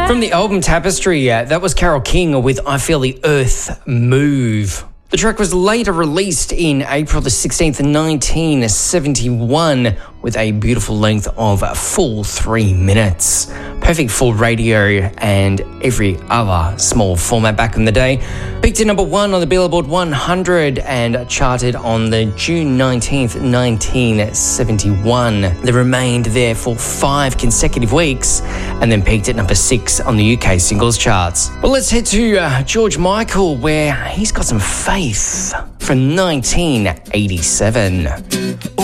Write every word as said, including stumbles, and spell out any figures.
From the album Tapestry, uh, that was Carole King with I Feel the Earth Move. The track was later released in April the sixteenth, nineteen seventy-one with a beautiful length of a full three minutes. Perfect for radio and every other small format back in the day. Peaked at number one on the Billboard one hundred and charted on the June nineteenth, nineteen seventy-one. They remained there for five consecutive weeks and then peaked at number six on the U K singles charts. Well, let's head to uh, George Michael, where he's got some faith from nineteen eighty-seven.